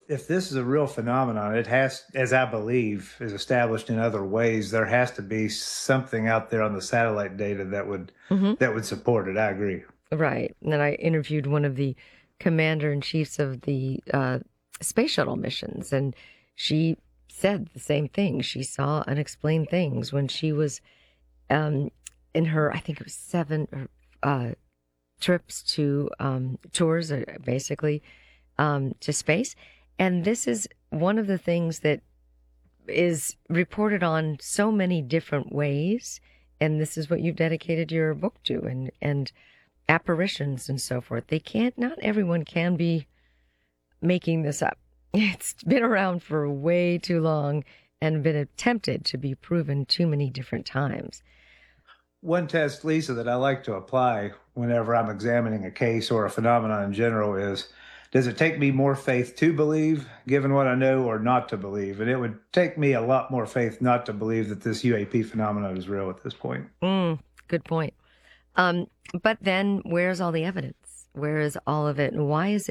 if this is a real phenomenon, it has, as I believe, is established in other ways. There has to be something out there on the satellite data Hmm. that would support it. I agree. Right. And then I interviewed one of the commander-in-chiefs of the space shuttle missions, and she said the same thing. She saw unexplained things when she was um, in her, I think it was seven trips to tours, basically, to space. And this is one of the things that is reported on so many different ways. And this is what you've dedicated your book to, and apparitions and so forth. They can't, not everyone can be making this up. It's been around for way too long and been attempted to be proven too many different times. One test, Lisa, that I like to apply whenever I'm examining a case or a phenomenon in general is, does it take me more faith to believe, given what I know, or not to believe? And it would take me a lot more faith not to believe that this UAP phenomenon is real at this point. Mm, good point. Um, but then where's all the evidence? Where is all of it? And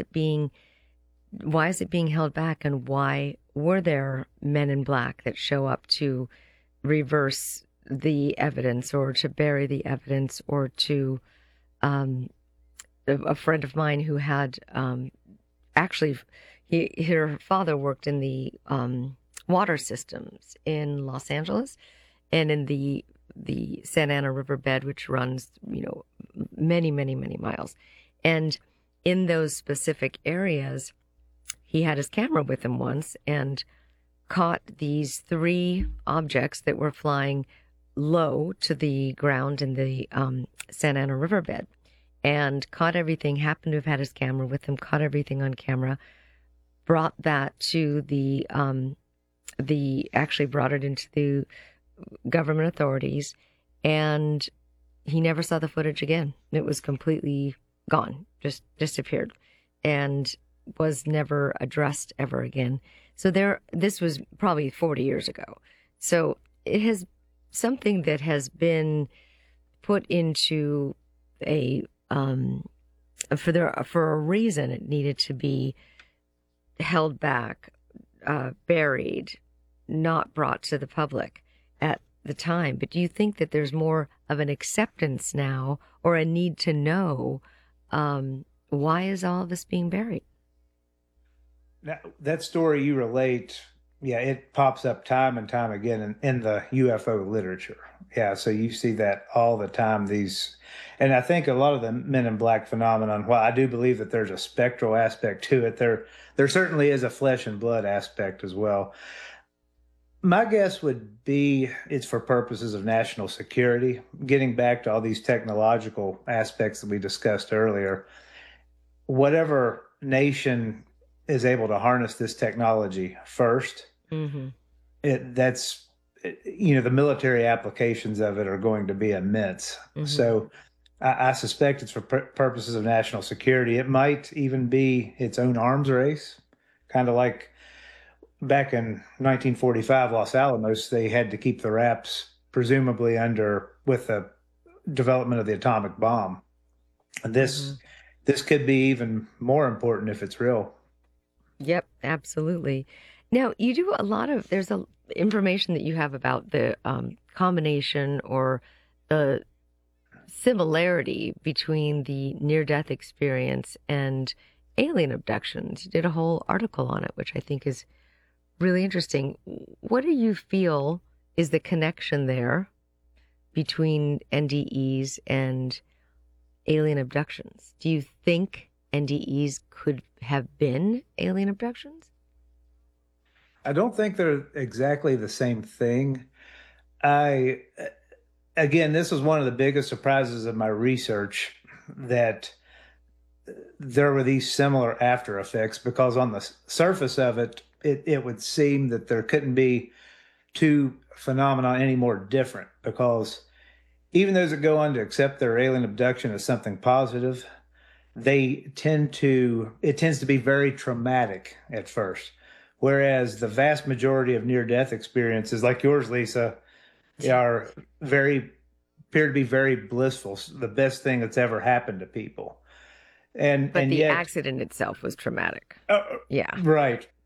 why is it being held back? And why were there men in black that show up to reverse the evidence or to bury the evidence or to, um, a friend of mine who had, actually, her father worked in the, water systems in Los Angeles and in the Santa Ana River bed, which runs, many, many, many miles. And in those specific areas, he had his camera with him once and caught these three objects that were flying low to the ground in the Santa Ana riverbed, and caught everything. Happened to have had his camera with him, caught everything on camera, brought that to the actually brought it into the government authorities, and he never saw the footage again. It was completely gone, just disappeared, and was never addressed ever again. So this was probably 40 years ago. So it has something that has been put into a for a reason. It needed to be held back, buried, not brought to the public at the time. But do you think that there's more of an acceptance now, or a need to know, why is all of this being buried? Now, that story you relate, yeah, it pops up time and time again in the UFO literature. Yeah, so you see that all the time. And I think a lot of the Men in Black phenomenon, while I do believe that there's a spectral aspect to it, there certainly is a flesh and blood aspect as well. My guess would be it's for purposes of national security. Getting back to all these technological aspects that we discussed earlier, whatever nation is able to harness this technology first, Mm-hmm. that's the military applications of it are going to be immense. Mm-hmm. So I suspect it's for purposes of national security. It might even be its own arms race, kind of like back in 1945, Los Alamos, they had to keep the Raps presumably under with the development of the atomic bomb. And Mm-hmm. this could be even more important if it's real. Yep, absolutely. Now, you do a lot of, there's a information that you have about the combination or the similarity between the near-death experience and alien abductions. You did a whole article on it, which I think is really interesting. What do you feel is the connection there between NDEs and alien abductions? Do you think NDEs could have been alien abductions? I don't think they're exactly the same thing. I, again, this was one of the biggest surprises of my research that there were these similar after effects because on the surface of it, it would seem that there couldn't be two phenomena any more different because even those that go on to accept their alien abduction as something positive, it tends to be very traumatic at first. Whereas the vast majority of near death experiences, like yours, Lisa, are very appear to be very blissful, the best thing that's ever happened to people. But And the yet, accident itself was traumatic. uh, Yeah. right,